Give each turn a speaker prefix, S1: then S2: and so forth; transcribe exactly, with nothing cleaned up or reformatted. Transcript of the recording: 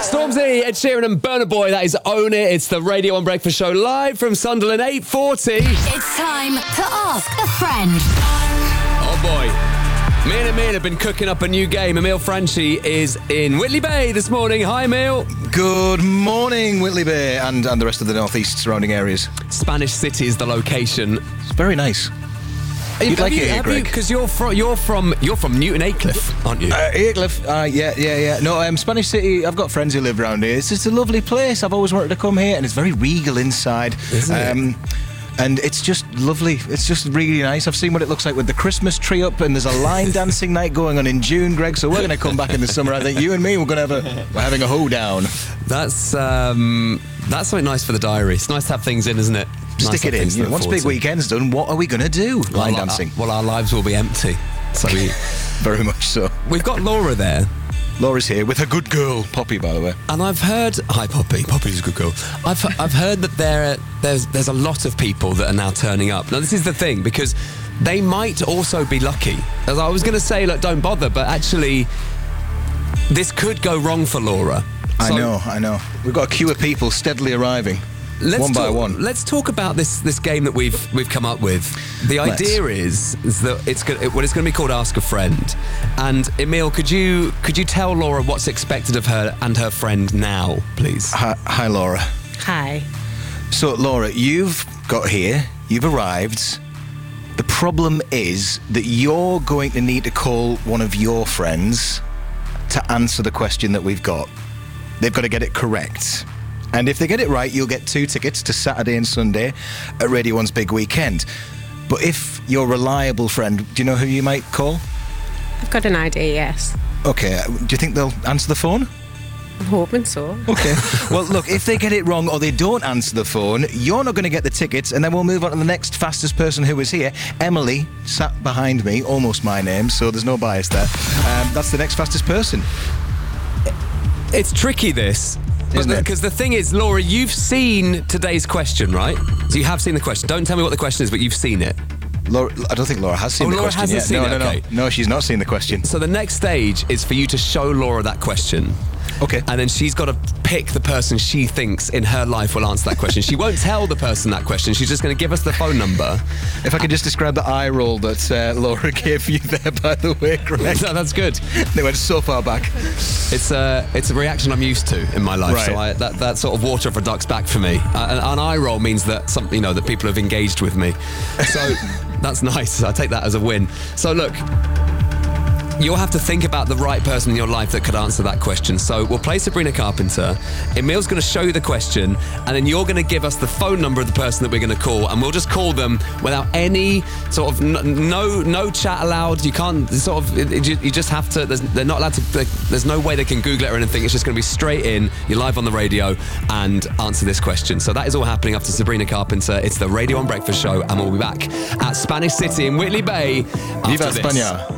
S1: Stormzy, Ed Sheeran and Burna Boy, that is Own It. It's the Radio one Breakfast Show live from Sunderland, eight forty.
S2: It's time to ask a friend.
S1: Oh boy. Me and Emil have been cooking up a new game. Emil Franchi is in Whitley Bay this morning. Hi, Emil.
S3: Good morning, Whitley Bay and, and the rest of the northeast surrounding areas.
S1: Spanish City is the location.
S3: It's very nice. You'd like
S1: you,
S3: it here, Greg.
S1: Because you, you're from you're from you're from Newton Aycliffe, aren't you?
S3: Uh, Aycliffe, uh, yeah, yeah, yeah. No, um, Spanish City. I've got friends who live around here. It's just a lovely place. I've always wanted to come here, and it's very regal inside.
S1: Isn't
S3: um, it? And it's just lovely. It's just really nice. I've seen what it looks like with the Christmas tree up, and there's a line dancing night going on in June, Greg. So we're going to come back in the summer. I think you and me, we're going to have a we're having a hoedown.
S1: That's um, that's something nice for the diary. It's nice to have things in, isn't it?
S3: Stick it in. You know, once big weekend's done, what are we going to do? Line
S1: well,
S3: dancing.
S1: Our, well, our lives will be empty. So we,
S3: very much so.
S1: We've got Laura there.
S3: Laura's here with her good girl, Poppy, by the way.
S1: And I've heard... Hi, Poppy. Poppy's a good girl. I've I've heard that there there's there's a lot of people that are now turning up. Now, this is the thing, because they might also be lucky. As I was going to say, look, don't bother, but actually, this could go wrong for Laura.
S3: I
S1: So-
S3: know, I know. We've got a queue of people steadily arriving.
S1: Let's
S3: one by
S1: talk,
S3: one.
S1: Let's talk about this this game that we've we've come up with. The
S3: Let's.
S1: idea is, is that it's go- well, it's going to be called Ask a Friend. And Emil, could you could you tell Laura what's expected of her and her friend now, please?
S3: Hi, hi, Laura.
S4: Hi.
S3: So, Laura, you've got here, you've arrived. The problem is that you're going to need to call one of your friends to answer the question that we've got. They've got to get it correct. And if they get it right, you'll get two tickets to Saturday and Sunday at Radio one's Big Weekend. But if your reliable friend, do you know who you might call?
S4: I've got an idea, yes.
S3: Okay, do you think they'll answer the phone?
S4: I'm hoping so.
S3: Okay. Well, look, if they get it wrong or they don't answer the phone, you're not going to get the tickets, and then we'll move on to the next fastest person who was here. Emily sat behind me, almost my name, so there's no bias there. Um, that's the next fastest person.
S1: It's tricky, this.
S3: Isn't it?
S1: Because the thing is, Laura, you've seen today's question, right? So you have seen the question. Don't tell me what the question is, but you've seen it.
S3: Laura, I don't think Laura has seen
S1: Oh,
S3: the
S1: Laura
S3: question
S1: hasn't
S3: yet.
S1: seen
S3: no,
S1: it,
S3: no,
S1: okay.
S3: no, no, she's not seen the question.
S1: So the next stage is for you to show Laura that question.
S3: Okay.
S1: And then she's got to pick the person she thinks in her life will answer that question. She won't tell the person that question. She's just going to give us the phone number.
S3: If I could just describe the eye roll that uh, Laura gave you there, by the way, Greg.
S1: No, that's good.
S3: They went so far back.
S1: It's a, it's a reaction I'm used to in my life.
S3: Right.
S1: So I, that, that sort of water off a duck's back for me. Uh, an, an eye roll means that something, you know, that people have engaged with me. So that's nice. I take that as a win. So look, you'll have to think about the right person in your life that could answer that question. So we'll play Sabrina Carpenter. Emil's going to show you the question, and then you're going to give us the phone number of the person that we're going to call, and we'll just call them without any sort of n- no no chat allowed. You can't sort of it, it, you just have to. There's, they're not allowed to. They, there's no way they can Google it or anything. It's just going to be straight in. You're live on the radio and answer this question. So that is all happening after Sabrina Carpenter. It's the Radio one Breakfast Show, and we'll be back at Spanish City in Whitley Bay.
S3: Viva
S1: after this.
S3: España.